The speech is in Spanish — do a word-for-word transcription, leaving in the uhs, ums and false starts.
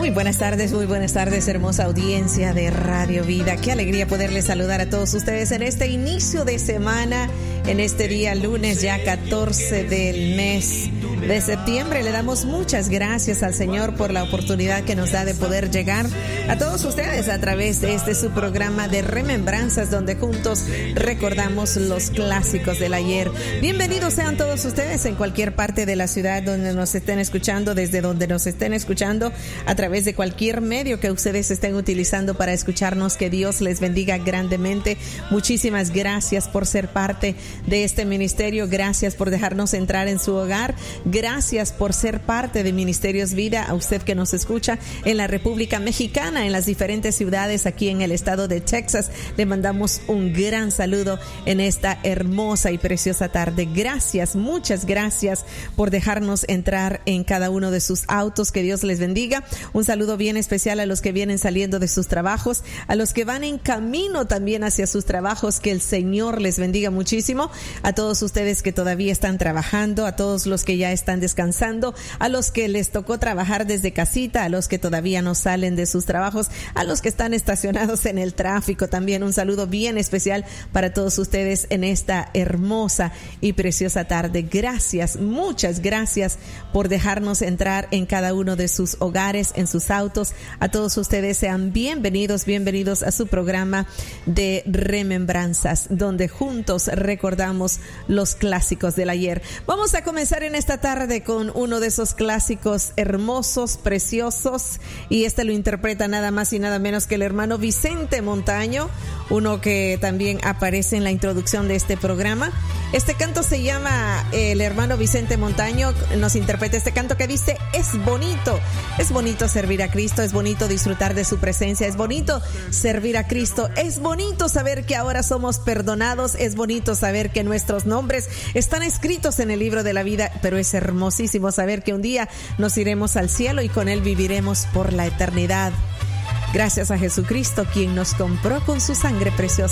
Muy buenas tardes, muy buenas tardes, hermosa audiencia de Radio Vida. Qué alegría poderles saludar a todos ustedes en este inicio de semana, en este día lunes ya catorce del mes de septiembre. Le damos muchas gracias al Señor por la oportunidad que nos da de poder llegar a todos ustedes a través de este su programa de Remembranzas, donde juntos recordamos los clásicos del ayer. Bienvenidos sean todos ustedes en cualquier parte de la ciudad donde nos estén escuchando, desde donde nos estén escuchando, a través de cualquier medio que ustedes estén utilizando para escucharnos. Que Dios les bendiga grandemente. Muchísimas gracias por ser parte de este ministerio. Gracias por dejarnos entrar en su hogar. Gracias por ser parte de Ministerios Vida. A usted que nos escucha en la República Mexicana, en las diferentes ciudades aquí en el estado de Texas, le mandamos un gran saludo en esta hermosa y preciosa tarde. Gracias, muchas gracias por dejarnos entrar en cada uno de sus autos. Que Dios les bendiga. Un saludo bien especial a los que vienen saliendo de sus trabajos, a los que van en camino también hacia sus trabajos. Que el Señor les bendiga muchísimo. A todos ustedes que todavía están trabajando, a todos los que ya están descansando, a los que les tocó trabajar desde casita, a los que todavía no salen de sus trabajos, a los que están estacionados en el tráfico. También un saludo bien especial para todos ustedes en esta hermosa y preciosa tarde. Gracias, muchas gracias por dejarnos entrar en cada uno de sus hogares, en sus autos. A todos ustedes sean bienvenidos, bienvenidos a su programa de Remembranzas, donde juntos recordamos los clásicos del ayer. Vamos a comenzar en esta tarde con uno de esos clásicos hermosos, preciosos, y este lo interpreta nada más y nada menos que el hermano Vicente Montaño, uno que también aparece en la introducción de este programa. Este canto se llama, el hermano Vicente Montaño nos interpreta este canto que dice: es bonito, es bonito servir a Cristo, es bonito disfrutar de su presencia, es bonito servir a Cristo, es bonito saber que ahora somos perdonados, es bonito saber que nuestros nombres están escritos en el libro de la vida, pero es hermosísimo saber que un día nos iremos al cielo y con Él viviremos por la eternidad. Gracias a Jesucristo, quien nos compró con su sangre preciosa.